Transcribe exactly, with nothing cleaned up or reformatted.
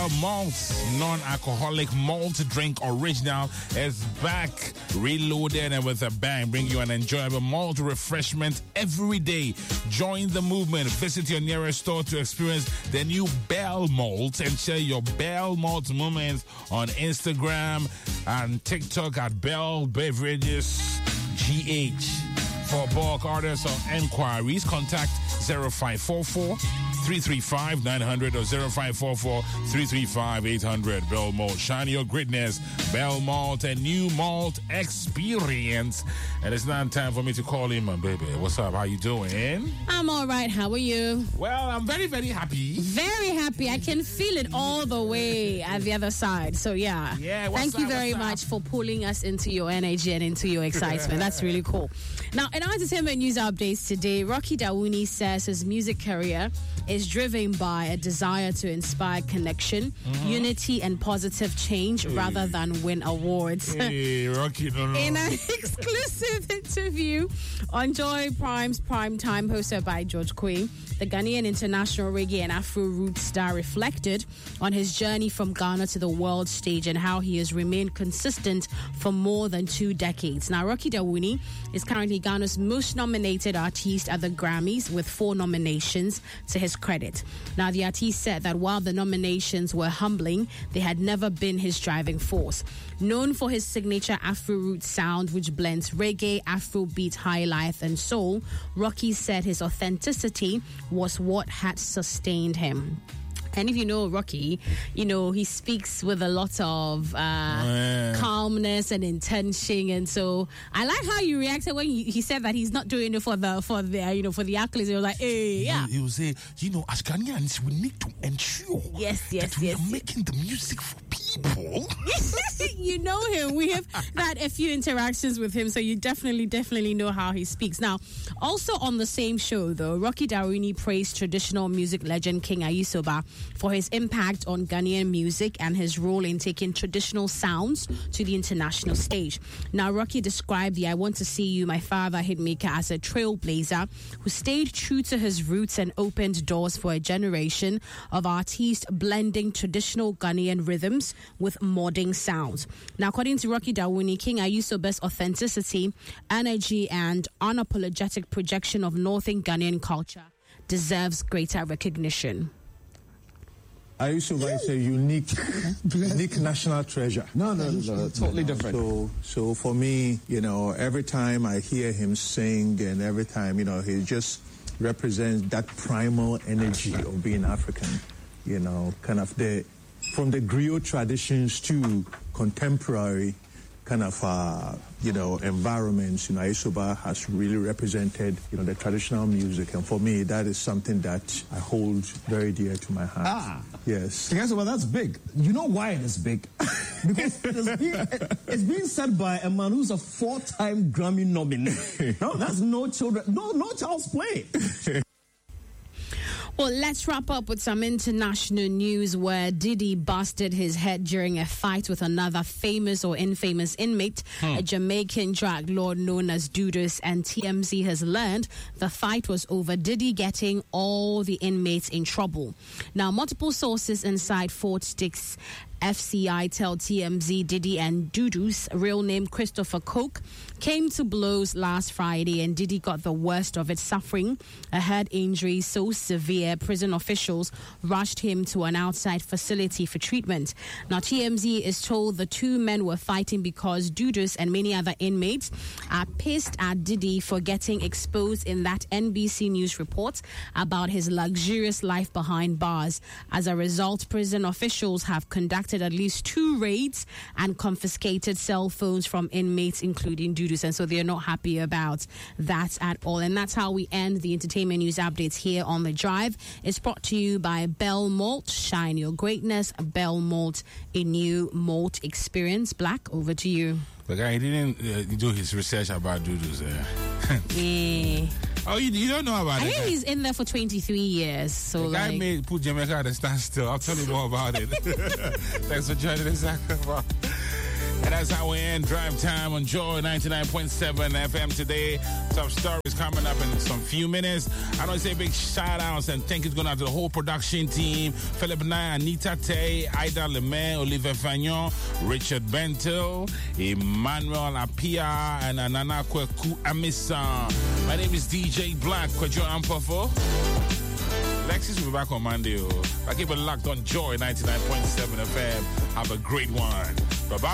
Bell Malt non-alcoholic malt drink original is back, reloaded and with a bang, bring you an enjoyable malt refreshment every day. Join the movement. Visit your nearest store to experience the new Bell Malt and share your Bell Malt moments on Instagram and TikTok at Bell Beverages G H. For bulk orders or enquiries, contact zero five four four, three three five, nine hundred or zero five four four, three three five, eight hundred. Bell Malt, shine your greatness. Bell Malt, a new malt experience. And it's not time for me to call him, my baby. What's up? How you doing? I'm all right. How are you? Well, I'm very, very happy. Very happy. I can feel it all the way at the other side. So, yeah. Yeah, what's Thank up, you very what's much up? for pulling us into your energy and into your excitement. That's really cool. Now, in our entertainment news updates today, Rocky Dawuni says his music career is driven by a desire to inspire connection, mm-hmm. unity, and positive change hey. rather than win awards. Hey, Rocky, no, no. In an exclusive interview on Joy Prime's Primetime, hosted by George Quay, the Ghanaian international reggae and Afro roots star reflected on his journey from Ghana to the world stage and how he has remained consistent for more than two decades. Now, Rocky Dawuni is currently Ghana's most nominated artist at the Grammys with four nominations to his credit. Now, the artist said that while the nominations were humbling, they had never been his driving force. Known for his signature Afro roots sound, which blends reggae, Afrobeat, high life, and soul, Rocky said his authenticity was what had sustained him. And if you know Rocky, you know, he speaks with a lot of uh, yeah. calmness and intention. And so I like how you reacted when he, he said that he's not doing it for the, for the you know, for the accolades. He was like, hey, yeah. He will say, you know, as Ghanaians, we need to ensure yes, yes, that we yes, are yes. making the music for people. You know him. We have had a few interactions with him, so you definitely, definitely know how he speaks. Now, also on the same show, though, Rocky Dawuni praised traditional music legend King Ayisoba for his impact on Ghanaian music and his role in taking traditional sounds to the international stage. Now, Rocky described the I Want to See You, My Father hitmaker as a trailblazer who stayed true to his roots and opened doors for a generation of artists blending traditional Ghanaian rhythms with modern sounds. Now, according to Rocky Dawuni, King Ayisoba's authenticity, energy, and unapologetic projection of Northern Ghanaian culture deserves greater recognition. Ayisoba is a unique, unique national treasure. No, no, no, no totally you know, different. So, so for me, you know, every time I hear him sing, and every time, you know, he just represents that primal energy of being African. You know, kind of the from the griot traditions to contemporary kind of, uh, you know, environments. You know, Ayisoba has really represented, you know, the traditional music. And for me, that is something that I hold very dear to my heart. Ah. Yes. Ayisoba, that's big. You know why it is big? Because it is being, it's being said by a man who's a four-time Grammy nominee. No, that's no children, no, no child's play. Well, let's wrap up with some international news where Diddy busted his head during a fight with another famous or infamous inmate, hmm. a Jamaican drug lord known as Dudus, and T M Z has learned the fight was over Diddy getting all the inmates in trouble. Now, multiple sources inside Fort Stix F C I tell T M Z Diddy and Dudus, real name Christopher Coke, came to blows last Friday and Diddy got the worst of it, suffering a head injury so severe prison officials rushed him to an outside facility for treatment. Now, T M Z is told the two men were fighting because Dudus and many other inmates are pissed at Diddy for getting exposed in that N B C News report about his luxurious life behind bars. As a result, prison officials have conducted at least two raids and confiscated cell phones from inmates, including Dudus, and so they're not happy about that at all. And that's how we end the entertainment news updates here on The Drive. It's brought to you by Bell Malt. Shine your greatness. Bell Malt, a new malt experience. Black, over to you. The guy didn't uh, do his research about Dudus. Uh. yeah. Oh, you, you don't know about it? I think he's in there for twenty-three years. So the guy like, made put Jamaica at a standstill. I'll tell you more about it. Thanks for joining us. And that's how we end Drive Time on Joy ninety-nine point seven F M today. Top stories coming up in some few minutes. I want to say big shout outs and thank you going out to the whole production team. Philip Nye, Anita Tay, Ida Lemay, Oliver Fagnon, Richard Bentil, Emmanuel Apia, and Anana Kweku Amisa. My name is D J Black, Kwejo Ampofo. Lexus will be back on Monday. I keep it locked on Joy ninety-nine point seven F M. Have a great one.